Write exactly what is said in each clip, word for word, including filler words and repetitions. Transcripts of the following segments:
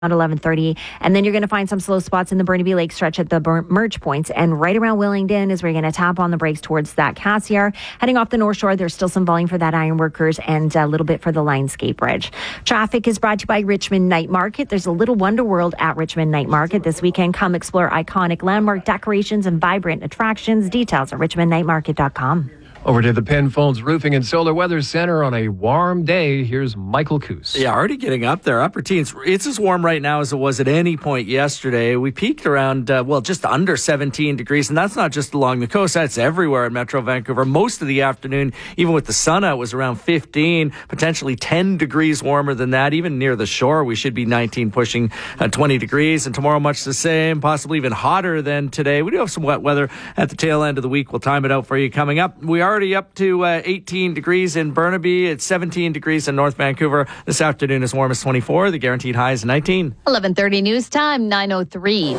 eleven thirty, and then you're going to find some slow spots in the Burnaby Lake stretch at the Bur- merge points, and right around Willingdon is where you're going to tap on the brakes towards that Cassiar. Heading off the North Shore, there's still some volume for that Ironworkers and a little bit for the Lionsgate Bridge. Traffic is brought to you by Richmond Night Market. There's a little wonder world at Richmond Night Market this weekend. Come explore iconic landmark decorations and vibrant attractions. Details at richmond night market dot com. Over to the Penfolds Roofing and Solar Weather Center on a warm day. Here's Michael Coos. Yeah, already getting up there, upper teens. It's as warm right now as it was at any point yesterday. We peaked around, uh, well, just under seventeen degrees, and that's not just along the coast. That's everywhere in Metro Vancouver. Most of the afternoon, even with the sun out, was around fifteen, potentially ten degrees warmer than that. Even near the shore, we should be nineteen, pushing uh, twenty degrees. And tomorrow, much the same, possibly even hotter than today. We do have some wet weather at the tail end of the week. We'll time it out for you coming up. We are already up to uh, eighteen degrees in Burnaby. It's seventeen degrees in North Vancouver. This afternoon is warm as twenty-four. The guaranteed high is nineteen. eleven thirty news time, nine oh three.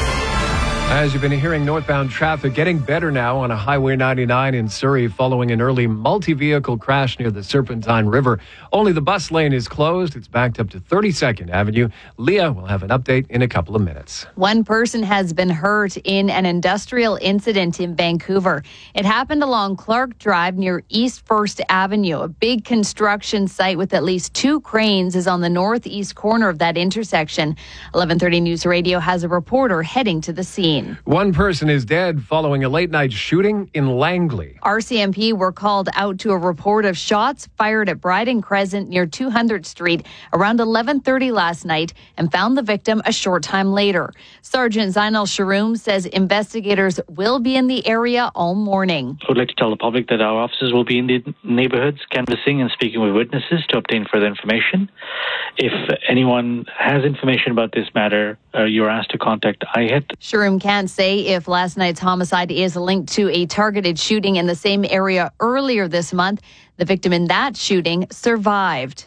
As you've been hearing, northbound traffic getting better now on a Highway ninety-nine in Surrey following an early multi-vehicle crash near the Serpentine River. Only the bus lane is closed. It's backed up to thirty-second Avenue. Leah will have an update in a couple of minutes. One person has been hurt in an industrial incident in Vancouver. It happened along Clark Drive near East First Avenue. A big construction site with at least two cranes is on the northeast corner of that intersection. eleven thirty News Radio has a reporter heading to the scene. One person is dead following a late-night shooting in Langley. R C M P were called out to a report of shots fired at Bryden Crescent near two hundredth Street around eleven thirty last night and found the victim a short time later. Sergeant Zainal Sharoom says investigators will be in the area all morning. I would like to tell the public that our officers will be in the neighborhoods canvassing and speaking with witnesses to obtain further information. If anyone has information about this matter, uh, you're asked to contact I H I T. Sharoom can't say if last night's homicide is linked to a targeted shooting in the same area earlier this month. The victim in that shooting survived.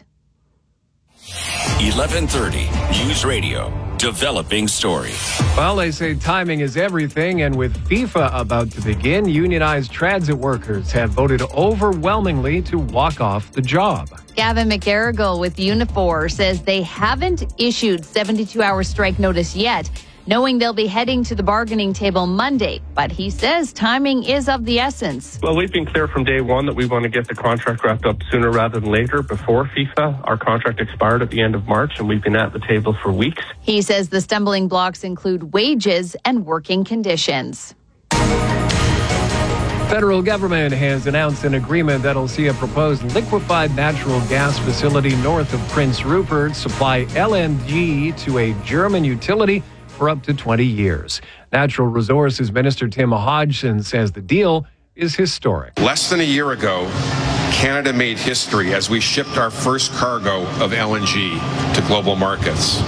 eleven thirty News Radio. Developing story. Well, they say timing is everything, and with FIFA about to begin, unionized transit workers have voted overwhelmingly to walk off the job. Gavin McGarrigle with Unifor says they haven't issued seventy-two hour strike notice yet, knowing they'll be heading to the bargaining table Monday. But he says timing is of the essence. Well, we've been clear from day one that we want to get the contract wrapped up sooner rather than later. Before FIFA, our contract expired at the end of March, and we've been at the table for weeks. He says the stumbling blocks include wages and working conditions. Federal government has announced an agreement that'll see a proposed liquefied natural gas facility north of Prince Rupert supply L N G to a German utility for up to twenty years. Natural Resources Minister Tim Hodgson says the deal is historic. Less than a year ago, Canada made history as we shipped our first cargo of L N G to global markets.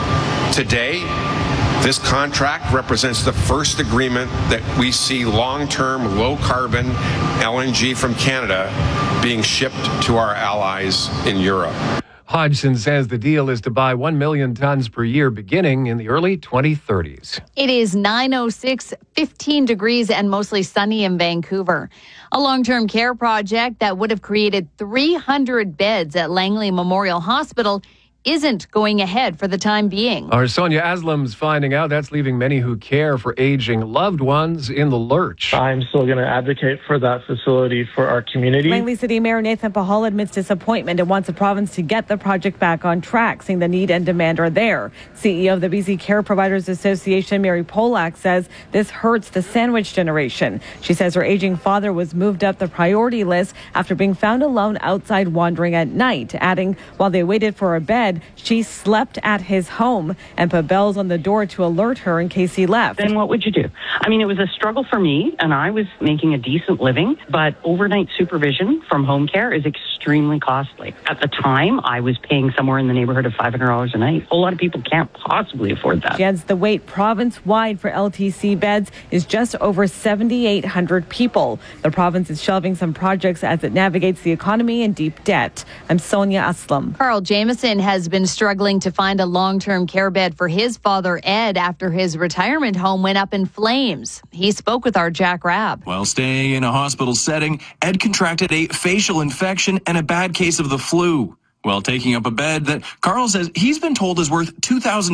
Today, this contract represents the first agreement that we see long-term, low-carbon L N G from Canada being shipped to our allies in Europe. Hodgson says the deal is to buy one million tons per year beginning in the early twenty thirties. It is nine oh six, fifteen degrees and mostly sunny in Vancouver. A long-term care project that would have created three hundred beds at Langley Memorial Hospital isn't going ahead for the time being. Our Sonia Aslam's finding out that's leaving many who care for aging loved ones in the lurch. I'm still going to advocate for that facility for our community. Langley City Mayor Nathan Pahal admits disappointment and wants the province to get the project back on track, saying the need and demand are there. C E O of the B C Care Providers Association, Mary Polak, says this hurts the sandwich generation. She says her aging father was moved up the priority list after being found alone outside wandering at night, adding while they waited for a bed, she slept at his home and put bells on the door to alert her in case he left. Then what would you do? I mean, it was a struggle for me, and I was making a decent living, but overnight supervision from home care is extremely costly. At the time, I was paying somewhere in the neighborhood of five hundred dollars a night. A lot of people can't possibly afford that. She adds the wait province-wide for L T C beds is just over seven thousand eight hundred people. The province is shelving some projects as it navigates the economy and deep debt. I'm Sonia Aslam. Carl Jameson has been struggling to find a long-term care bed for his father, Ed, after his retirement home went up in flames. He spoke with our Jack Rabb. While staying in a hospital setting, Ed contracted a facial infection and a bad case of the flu. while taking up a bed that Carl says he's been told is worth two thousand